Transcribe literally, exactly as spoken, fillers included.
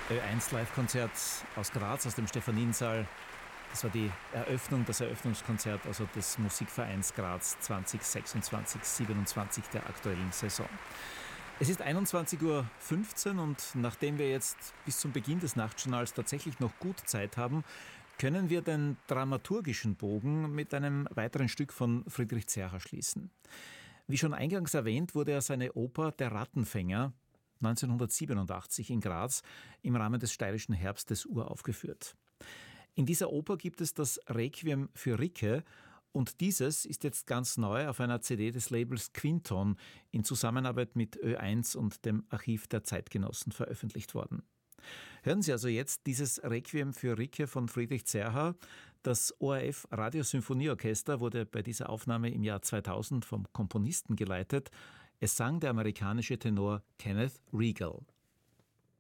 Ö eins Live-Konzert aus Graz, aus dem Stephaniensaal. Das war die Eröffnung, das Eröffnungskonzert also des Musikvereins Graz zwanzig sechsundzwanzig siebenundzwanzig der aktuellen Saison. Es ist einundzwanzig Uhr fünfzehn und nachdem wir jetzt bis zum Beginn des Nachtjournals tatsächlich noch gut Zeit haben, können wir den dramaturgischen Bogen mit einem weiteren Stück von Friedrich Zerha schließen. Wie schon eingangs erwähnt, wurde er seine Oper Der Rattenfänger neunzehnhundertsiebenundachtzig in Graz im Rahmen des Steirischen Herbstes uraufgeführt. In dieser Oper gibt es das Requiem für Ricke und dieses ist jetzt ganz neu auf einer C D des Labels Quinton in Zusammenarbeit mit Ö eins und dem Archiv der Zeitgenossen veröffentlicht worden. Hören Sie also jetzt dieses Requiem für Ricke von Friedrich Zerha. Das O R F Radiosymphonieorchester wurde bei dieser Aufnahme im Jahr zweitausend vom Komponisten geleitet. Es sang der amerikanische Tenor Kenneth Regal.